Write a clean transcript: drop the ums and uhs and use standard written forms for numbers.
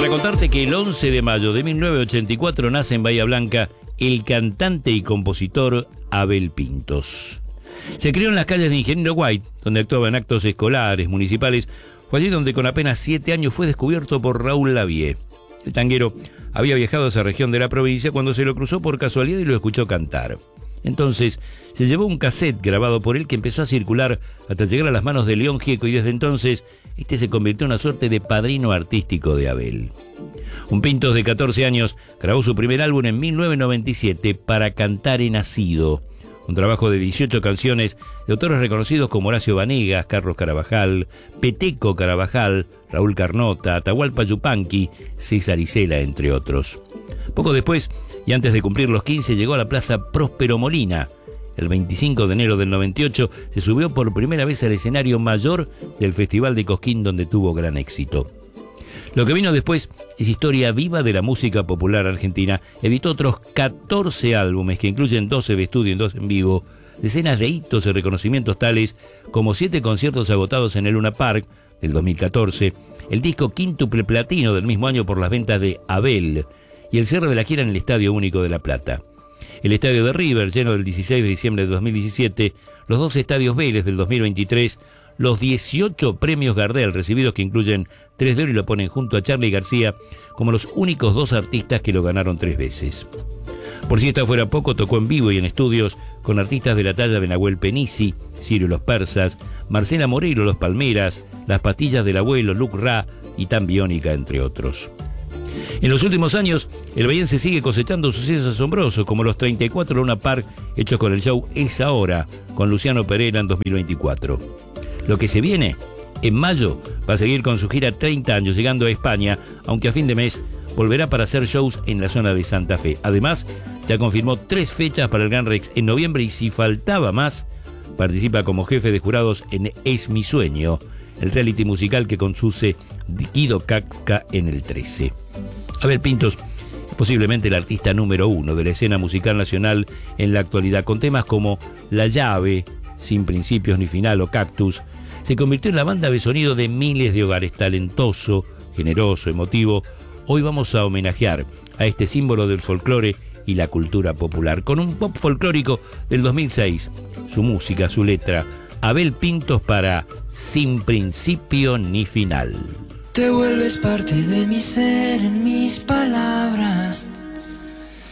Para contarte que el 11 de mayo de 1984 nace en Bahía Blanca el cantante y compositor Abel Pintos. Se crió en las calles de Ingeniero White, donde actuaba en actos escolares, municipales. Fue allí donde con apenas 7 años fue descubierto por Raúl Lavie. El tanguero había viajado a esa región de la provincia cuando se lo cruzó por casualidad y lo escuchó cantar. Entonces se llevó un cassette grabado por él que empezó a circular hasta llegar a las manos de León Gieco, y desde entonces este se convirtió en una suerte de padrino artístico de Abel. Un Pintos de 14 años grabó su primer álbum en 1997, Para cantar he nacido, un trabajo de 18 canciones de autores reconocidos como Horacio Vanegas, Carlos Carabajal, Peteco Carabajal, Raúl Carnota, Atahualpa Yupanqui, César Isela, entre otros. Poco después, y antes de cumplir los 15, llegó a la Plaza Próspero Molina. El 25 de enero del 98 se subió por primera vez al escenario mayor del Festival de Cosquín, donde tuvo gran éxito. Lo que vino después es historia viva de la música popular argentina. Editó otros 14 álbumes que incluyen 12 de estudio y 2 en vivo, decenas de hitos y reconocimientos tales como 7 conciertos agotados en el Luna Park del 2014, el disco quíntuple platino del mismo año por las ventas de Abel y el cierre de la gira en el Estadio Único de La Plata. El estadio de River, lleno del 16 de diciembre de 2017, los 2 estadios Vélez del 2023, los 18 premios Gardel recibidos, que incluyen 3 de oro y lo ponen junto a Charly García como los únicos 2 artistas que lo ganaron 3 veces. Por si esta fuera poco, tocó en vivo y en estudios con artistas de la talla de Nahuel Penisi, Cirio Los Persas, Marcela Moreiro Los Palmeras, Las Pastillas del Abuelo, Luc Ra y Tan Biónica, entre otros. En los últimos años, el bahiense sigue cosechando sucesos asombrosos, como los 34 Luna Park hechos con el show Es Ahora, con Luciano Pereira en 2024. Lo que se viene, en mayo, va a seguir con su gira 30 años, llegando a España, aunque a fin de mes volverá para hacer shows en la zona de Santa Fe. Además, ya confirmó 3 fechas para el Gran Rex en noviembre y, si faltaba más, participa como jefe de jurados en Es Mi Sueño, el reality musical que conduce Guido Casca en el 13. Abel Pintos es posiblemente el artista número 1 de la escena musical nacional en la actualidad, con temas como La Llave, Sin Principios ni Final o Cactus. Se convirtió en la banda de sonido de miles de hogares. Talentoso, generoso, emotivo. Hoy vamos a homenajear a este símbolo del folclore y la cultura popular con un pop folclórico del 2006. Su música, su letra. Abel Pintos para Sin Principio ni Final. Te vuelves parte de mi ser en mis palabras.